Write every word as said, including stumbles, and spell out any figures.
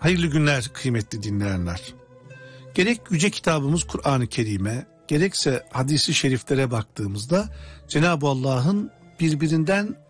Hayırlı günler kıymetli dinleyenler. Gerek yüce kitabımız Kur'an-ı Kerim'e, gerekse hadisi şeriflere baktığımızda Cenab-ı Allah'ın birbirinden